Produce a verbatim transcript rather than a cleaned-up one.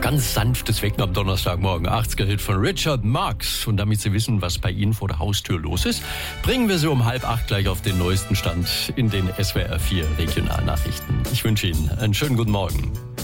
Ganz sanftes Wecken am Donnerstagmorgen. achtziger-Hit von Richard Marx. Und damit Sie wissen, was bei Ihnen vor der Haustür los ist, bringen wir Sie um halb acht gleich auf den neuesten Stand in den S W R vier Regionalnachrichten. Ich wünsche Ihnen einen schönen guten Morgen.